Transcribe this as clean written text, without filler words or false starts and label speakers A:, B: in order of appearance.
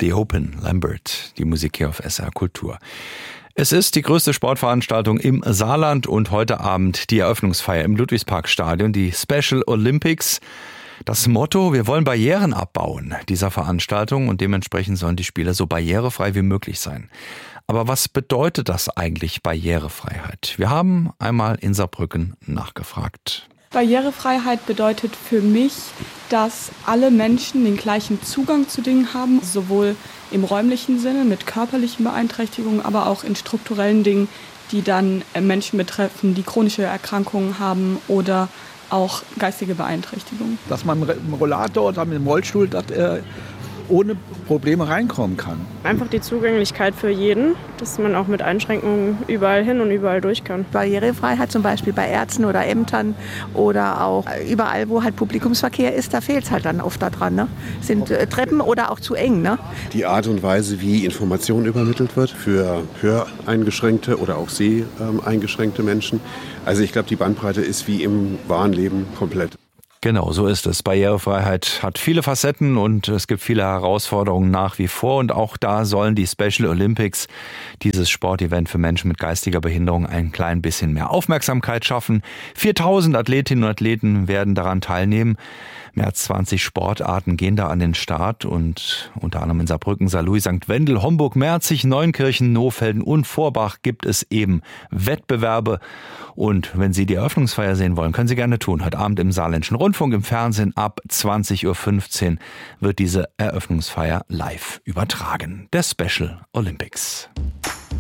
A: The Open, Lambert, die Musik hier auf SR Kultur. Es ist die größte Sportveranstaltung im Saarland und heute Abend die Eröffnungsfeier im Ludwigsparkstadion, die Special Olympics. Das Motto: Wir wollen Barrieren abbauen dieser Veranstaltung und dementsprechend sollen die Spiele so barrierefrei wie möglich sein. Aber was bedeutet das eigentlich, Barrierefreiheit? Wir haben einmal in Saarbrücken nachgefragt.
B: Barrierefreiheit bedeutet für mich, dass alle Menschen den gleichen Zugang zu Dingen haben, sowohl im räumlichen Sinne mit körperlichen Beeinträchtigungen, aber auch in strukturellen Dingen, die dann Menschen betreffen, die chronische Erkrankungen haben oder auch geistige Beeinträchtigungen.
C: Dass man mit dem Rollator oder mit dem Rollstuhl ohne Probleme reinkommen kann.
D: Einfach die Zugänglichkeit für jeden, dass man auch mit Einschränkungen überall hin und überall durch kann.
E: Barrierefreiheit zum Beispiel bei Ärzten oder Ämtern oder auch überall, wo halt Publikumsverkehr ist, da fehlt es halt dann oft daran. Ne? Sind Treppen oder auch zu eng. Ne?
F: Die Art und Weise, wie Information übermittelt wird für höreingeschränkte oder auch seheingeschränkte Menschen. Also ich glaube, die Bandbreite ist wie im wahren Leben komplett.
A: Genau, so ist es. Barrierefreiheit hat viele Facetten und es gibt viele Herausforderungen nach wie vor. Und auch da sollen die Special Olympics, dieses Sportevent für Menschen mit geistiger Behinderung, ein klein bisschen mehr Aufmerksamkeit schaffen. 4000 Athletinnen und Athleten werden daran teilnehmen. Mehr als 20 Sportarten gehen da an den Start und unter anderem in Saarbrücken, Saarlouis, St. Wendel, Homburg, Merzig, Neunkirchen, Nohfelden und Vorbach gibt es eben Wettbewerbe. Und wenn Sie die Eröffnungsfeier sehen wollen, können Sie gerne tun. Heute Abend im Saarländischen Rundfunk im Fernsehen ab 20.15 Uhr wird diese Eröffnungsfeier live übertragen. Der Special Olympics.